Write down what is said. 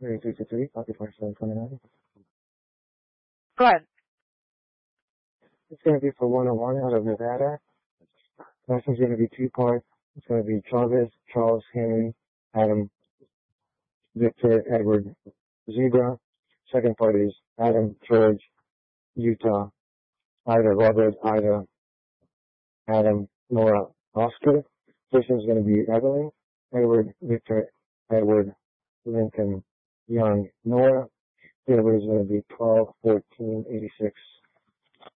363, copy 4729. Go ahead. It's going to be for 101 out of Nevada. Last one's going to be 2 parts. It's going to be Travis, Charles, Henry, Adam, Victor, Edward, Zebra. Second part is Adam, George, Utah, Ida, Robert, Ida, Adam, Nora, Oscar. First one's going to be Evelyn, Edward, Victor, Edward, Lincoln, Young, Nora. The other one is going to be 12, 14, 86.